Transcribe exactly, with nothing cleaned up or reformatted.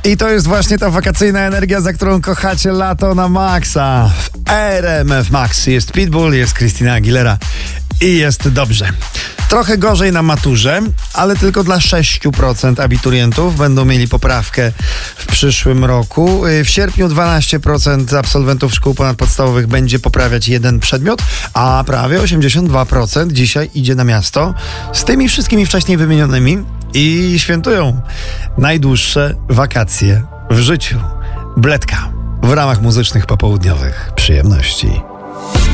I to jest właśnie ta wakacyjna energia, za którą kochacie lato na maksa. W R M F Max jest Pitbull, jest Christina Aguilera i jest dobrze. Trochę gorzej na maturze, ale tylko dla sześć procent abiturientów będą mieli poprawkę w przyszłym roku. W sierpniu dwanaście procent absolwentów szkół ponadpodstawowych będzie poprawiać jeden przedmiot, a prawie osiemdziesiąt dwa procent dzisiaj idzie na miasto z tymi wszystkimi wcześniej wymienionymi i świętują najdłuższe wakacje w życiu. Bledka w ramach muzycznych popołudniowych przyjemności.